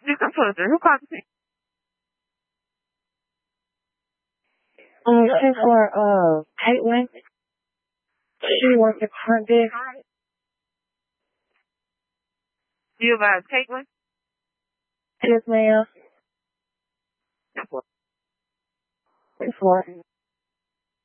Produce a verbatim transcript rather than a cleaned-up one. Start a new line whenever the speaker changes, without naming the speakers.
You can put it. Who called me?
Um, looking for, uh, Caitlin. She works at front desk.
You about Caitlin?
Yes, ma'am.
That's what.
It's for